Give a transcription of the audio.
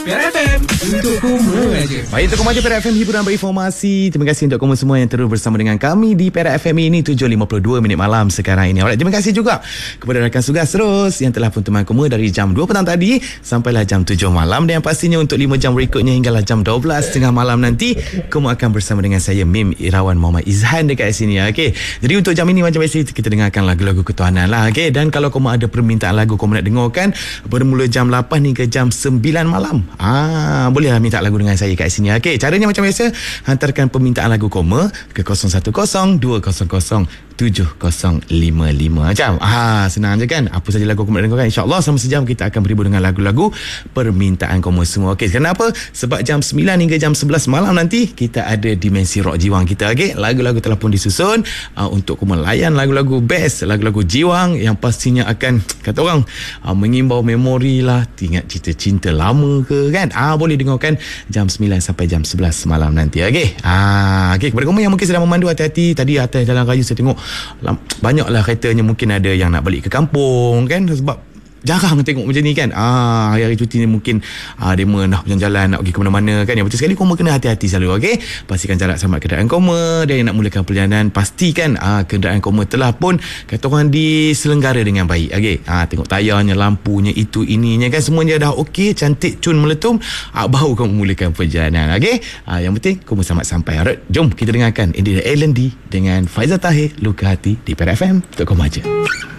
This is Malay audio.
Perak FM untuk Koma je. Baik, untuk Koma je Perak FM, hiburan berinformasi. Terima kasih untuk Koma semua yang terus bersama dengan kami di Perak FM ini 7.52 minit malam sekarang ini. Alright, terima kasih juga kepada rakan tugas terus yang telah pun teman Koma dari jam 2 petang tadi sampailah jam 7 malam, dan yang pastinya untuk 5 jam berikutnya hinggalah jam 12.30 malam nanti Koma akan bersama dengan saya Mim Irawan Muhammad Izhan dekat sini. Okey. Jadi untuk jam ini macam biasa kita dengarkan lagu-lagu ketuhanan lah. Okey, dan kalau Koma ada permintaan lagu Koma nak dengarkan bermula jam 8 hingga jam 9 malam. Bolehlah minta lagu dengan saya kat sini. Okey, caranya macam biasa, hantarkan permintaan lagu Koma ke 0102007055. Macam senang je kan. Apa saja lagu Koma nak dengarkan, insya-Allah selama sejam kita akan berhibur dengan lagu-lagu permintaan Koma semua. Okey, kenapa? Sebab jam 9 hingga jam 11 malam nanti kita ada dimensi rock jiwang kita. Okey, lagu-lagu telah pun disusun untuk Koma layan lagu-lagu best, lagu-lagu jiwang yang pastinya akan kata orang mengimbau memori lah, ingat cerita-cinta lama ke kan. Boleh dengarkan jam 9 sampai jam 11 malam nanti. Okey. Okey, kepada kamu yang mungkin sedang memandu, hati-hati. Tadi atas jalan raya saya tengok banyaklah keretanya, mungkin ada yang nak balik ke kampung kan, sebab jarang tengok macam ni kan. Hari-hari cuti ni mungkin dia nak berjalan-jalan, nak pergi ke mana-mana kan. Yang betul sekali, Koma kena hati-hati selalu. Okey, pastikan jarak sama kenderaan Koma. Dan yang nak mulakan perjalanan, pastikan kenderaan Koma telah pun kata orang diselenggara dengan baik. Okey, tengok tayarnya, lampunya, itu ininya kan, semuanya dah okey, cantik, cun meletum, baru Koma mulakan perjalanan. Okey, yang penting Koma selamat sampai. Alright, jom kita dengarkan Ellen D dengan Faizal Tahir, Luka Hati di Perak FM untuk Koma je.